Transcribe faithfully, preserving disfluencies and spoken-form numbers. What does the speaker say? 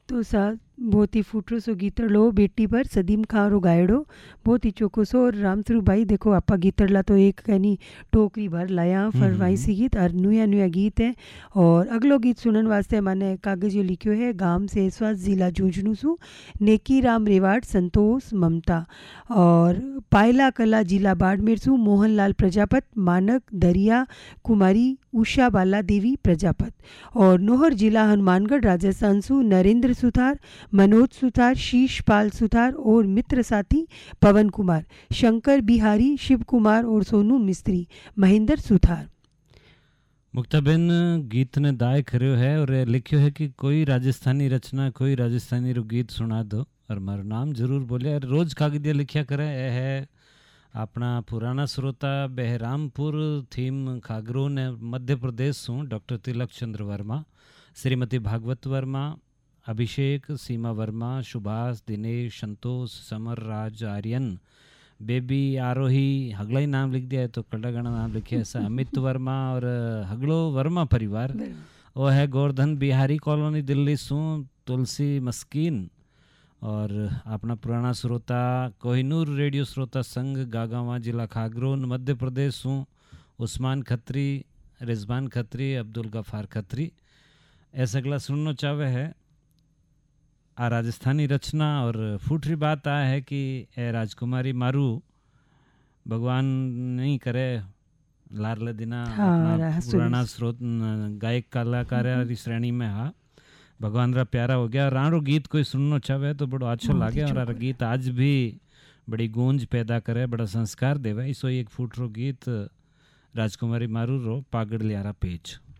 तो सा बहुत ही फूटरो सो गीतड़ो बेटी पर सदीम खां रो गायड़ो बहुत ही चोखो सो। और रामसरू भाई देखो आपा गीतड़ला तो एक कहनी टोकरी भर लाया हम्म, फरवाई हम्म, सी गीत और नुया नुया गीत है। और अगलो गीत सुनने वास्ते मैंने कागज यो लिखियो है गाम से स्वास जिला झुंझुनू सु नेकी राम रेवाड़ संतोष ममता। और पायला कला जिला बाड़मेर सु मोहनलाल प्रजापत मानक दरिया कुमारी उषा बाला देवी प्रजापत। और नोहर जिला हनुमानगढ़ राजस्थान सु नरेंद्र सुथार मनोज सुथार शीश पाल सुथार और मित्र साथी पवन कुमार शंकर बिहारी शिव कुमार और सोनू मिस्त्री महेंद्र सुथार। मुक्ताबेन गीत ने दाय करो है और लिखियो है कि कोई राजस्थानी रचना कोई राजस्थानी रो गीत सुना दो और मारो नाम जरूर बोले। और रोज कागदिया लिखिया करे ए है अपना पुराना श्रोता बहरामपुर थीम खागरू ने मध्य प्रदेश सु डॉक्टर तिलक चंद्र वर्मा श्रीमती भागवत वर्मा अभिषेक सीमा वर्मा सुभाष दिनेश संतोष समर राज आर्यन बेबी आरोही हगला ही नाम लिख दिया है तो कड़ा गणा नाम लिखे ऐसा अमित वर्मा और हगलो वर्मा परिवार वो है गोवर्धन बिहारी कॉलोनी दिल्ली सु तुलसी मस्कीन। और अपना पुराना श्रोता कोहिनूर रेडियो श्रोता संघ गागावा जिला खागरोन मध्य प्रदेश सु उस्मान खत्री रिजवान खत्री अब्दुल गफ़ार खत्री ऐसा अगला सुनना चाहे है आ राजस्थानी रचना। और फूटरी बात आ है कि ए राजकुमारी मारू भगवान नहीं करे लारले दिना हाँ, अपना पुराना स्रोत गायक कलाकार श्रेणी में हा भगवान रा प्यारा हो गया। राणो गीत कोई सुनना चाहे तो बड़ो अच्छो लागे और गीत आज भी बड़ी गूंज पैदा करे बड़ा संस्कार देवे। इसो एक फूटरो गीत राजकुमारी मारू रो पागड़ लियारा पेच।